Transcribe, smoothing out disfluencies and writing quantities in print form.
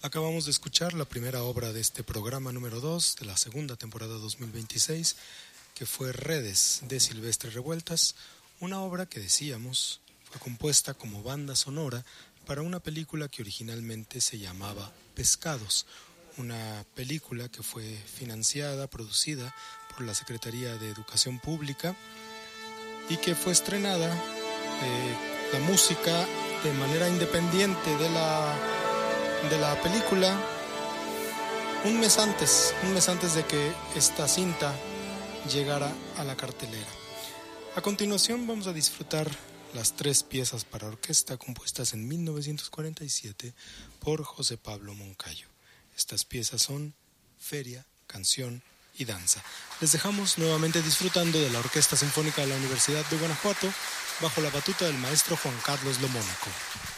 Acabamos de escuchar la primera obra de este programa número 2 de la segunda temporada 2026, que fue Redes de Silvestre Revueltas, una obra que decíamos fue compuesta como banda sonora para una película que originalmente se llamaba Pescados, una película que fue financiada, producida por la Secretaría de Educación Pública y que fue estrenada la música de manera independiente de la película un mes antes de que esta cinta llegara a la cartelera. A continuación vamos a disfrutar las 3 piezas para orquesta compuestas en 1947 por José Pablo Moncayo. Estas piezas son Feria, Canción y Danza. Les dejamos nuevamente disfrutando de la Orquesta Sinfónica de la Universidad de Guanajuato bajo la batuta del maestro Juan Carlos Lomónaco.